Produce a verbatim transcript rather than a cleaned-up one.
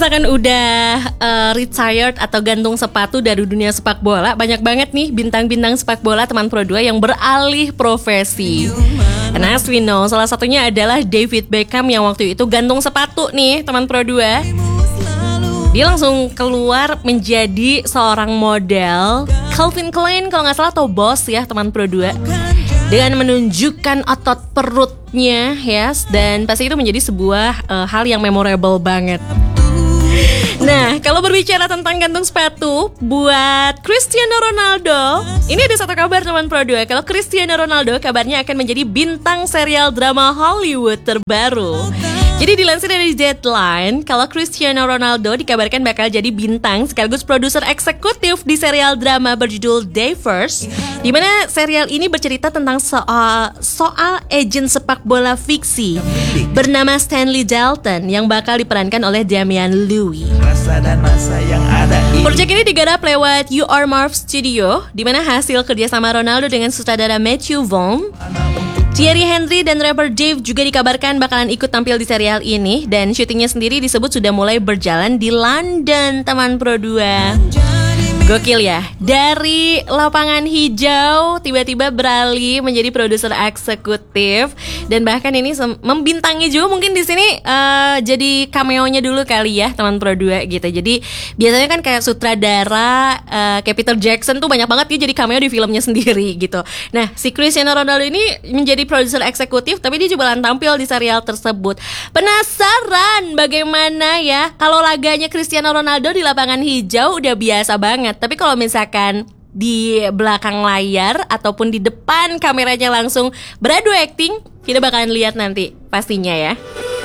misalkan udah uh, retired atau gantung sepatu dari dunia sepak bola, banyak banget nih bintang-bintang sepak bola teman Pro dua yang beralih profesi. And as we know, salah satunya adalah David Beckham yang waktu itu gantung sepatu nih teman Pro dua. Dia langsung keluar menjadi seorang model Calvin Klein kalau nggak salah, atau Boss ya teman Pro dua, dengan menunjukkan otot perutnya, yes, dan pasti itu menjadi sebuah uh, hal yang memorable banget. Nah, kalau berbicara tentang gantung sepatu buat Cristiano Ronaldo, ini ada satu kabar teman Pro dua. Kalau Cristiano Ronaldo kabarnya akan menjadi bintang serial drama Hollywood terbaru. Jadi dilansir dari Deadline, kalau Cristiano Ronaldo dikabarkan bakal jadi bintang sekaligus produser eksekutif di serial drama berjudul Divers, di mana serial ini bercerita tentang soal soal agen sepak bola fiksi bernama Stanley Dalton yang bakal diperankan oleh Damian Louis. Proyek ini digarap lewat U R Marv Studio, di mana hasil kerjasama Ronaldo dengan sutradara Matthew Vaughn. Thierry Henry dan rapper Dave juga dikabarkan bakalan ikut tampil di serial ini, dan syutingnya sendiri disebut sudah mulai berjalan di London teman Pro dua. Gokil ya, dari lapangan hijau tiba-tiba beralih menjadi produser eksekutif, dan bahkan ini sem- membintangi juga mungkin di sini uh, jadi cameo-nya dulu kali ya teman Pro dua gitu. Jadi biasanya kan kayak sutradara uh, kayak Peter Jackson tuh banyak banget dia jadi cameo di filmnya sendiri gitu. Nah, si Cristiano Ronaldo ini menjadi produser eksekutif, tapi dia juga tampil di serial tersebut. Penasaran bagaimana ya kalau laganya Cristiano Ronaldo di lapangan hijau udah biasa banget. Tapi kalau misalkan di belakang layar ataupun di depan kameranya langsung beradu acting, kita bakalan lihat nanti pastinya ya.